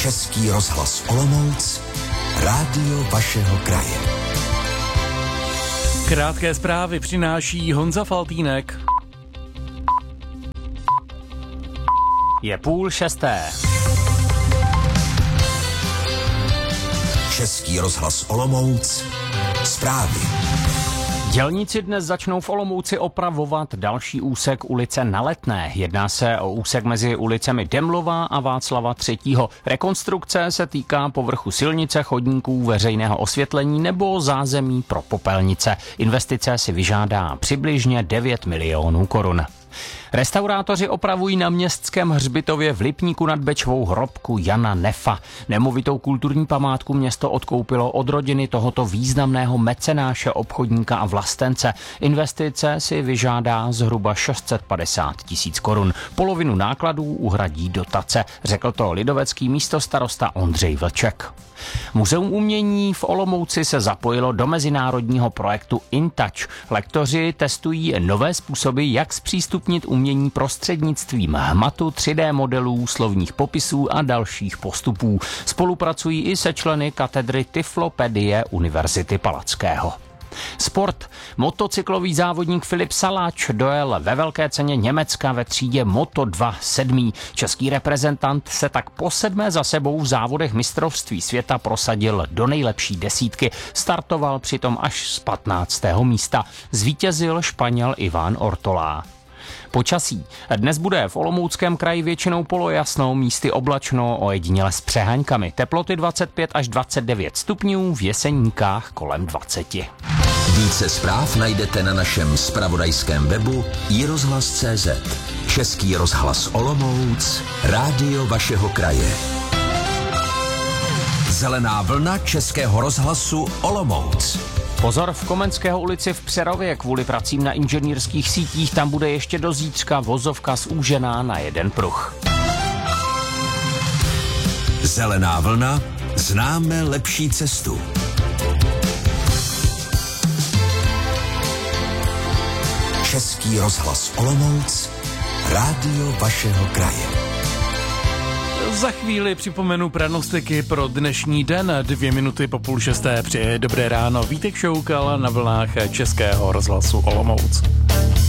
Český rozhlas Olomouc, rádio vašeho kraje. Krátké zprávy přináší Honza Faltýnek. Je 5:30. Český rozhlas Olomouc, zprávy. Dělníci dnes začnou v Olomouci opravovat další úsek ulice Na Letné. Jedná se o úsek mezi ulicemi Demlova a Václava III. Rekonstrukce se týká povrchu silnice, chodníků, veřejného osvětlení nebo zázemí pro popelnice. Investice si vyžádá přibližně 9 milionů korun. Restaurátoři opravují na Městském hřbitově v Lipníku nad Bečvou hrobku Jana Nefa. Nemovitou kulturní památku město odkoupilo od rodiny tohoto významného mecenáše, obchodníka a vlastence. Investice si vyžádá zhruba 650 000 korun. Polovinu nákladů uhradí dotace, řekl to lidovecký místostarosta Ondřej Vlček. Muzeum umění v Olomouci se zapojilo do mezinárodního projektu InTouch. Lektoři testují nové způsoby, jak zpřístupnit umění prostřednictvím hmatu, 3D modelů, slovních popisů a dalších postupů. Spolupracují i se členy katedry Tyflopedie Univerzity Palackého. Sport. Motocyklový závodník Filip Saláč dojel ve velké ceně Německa ve třídě Moto2 7. Český reprezentant se tak po 7. za sebou v závodech mistrovství světa prosadil do nejlepší desítky. Startoval přitom až z 15. místa. Zvítězil Španěl Iván Ortolá. Počasí. Dnes bude v Olomouckém kraji většinou polojasno, místy oblačno, ojediněle s přeháňkami. Teploty 25 až 29 stupňů, v Jeseníkách kolem 20. Více zpráv najdete na našem zpravodajském webu iRozhlas.cz. Český rozhlas Olomouc, rádio vašeho kraje. Zelená vlna Českého rozhlasu Olomouc. Pozor, v Komenského ulici v Přerově kvůli pracím na inženýrských sítích tam bude ještě do zítřka vozovka zúžená na jeden pruh. Zelená vlna, známe lepší cestu. Český rozhlas Olomouc, rádio vašeho kraje. Za chvíli připomenu pranostiky pro dnešní den. 2 minuty po 5:30 přeje dobré ráno Vítek Šoukal na vlnách Českého rozhlasu Olomouc.